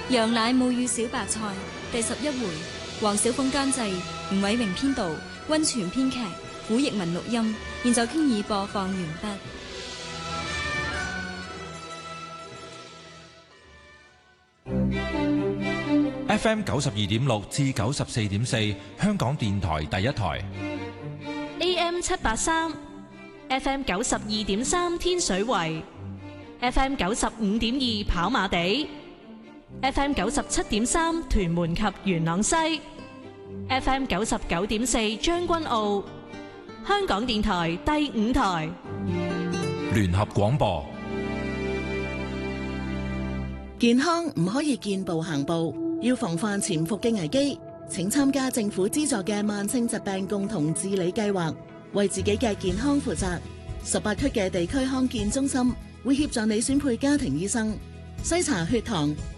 羊奶母乳小白菜第11回，黃小鳳監製，吳偉榮編導，溫泉編劇，古譯文錄音。現在經已播放完畢。 FM 92.6至94.4，香港電台第一台。 AM 783 ，FM 92.3天水圍，FM 95.2跑馬地，FM 97.3屯門及元朗西，FM 99.4將軍澳，香港電台第5台聯合廣播。 健康唔可以見步行步，要防範潛伏嘅危機，請參加政府資助嘅慢性疾病共同治理計劃，為自己嘅健康負責。18區嘅地區康健中心會協助你選配家庭醫生，篩查血糖、